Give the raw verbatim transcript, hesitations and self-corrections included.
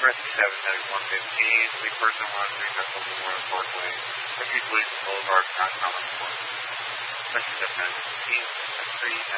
Rescue seven, Medic one fifteen, the person one three Medical Memorial Parkway, Rescue Police Boulevard, Crown Common Court. Rescue seven, Medic fifteen, three